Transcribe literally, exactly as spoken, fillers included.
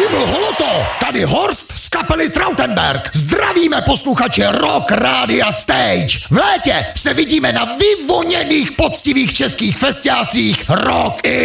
Himmel holoto, tady Horst z kapely Trautenberg. Zdravíme posluchače Rock Rádia Stage. V létě se vidíme na vyvoněných poctivých českých festiácích Rock